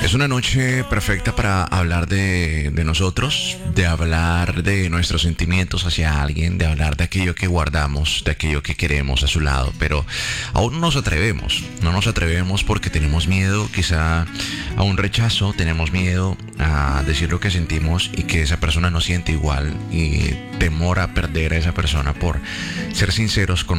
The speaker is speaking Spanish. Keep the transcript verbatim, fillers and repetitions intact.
Es una noche perfecta para hablar de, de nosotros, de hablar de nuestros sentimientos hacia alguien, de hablar de aquello que guardamos, de aquello que queremos a su lado, pero aún no nos atrevemos, no nos atrevemos porque tenemos miedo quizá a un rechazo, tenemos miedo a decir lo que sentimos y que esa persona no siente igual y temor a perder a esa persona por ser sinceros con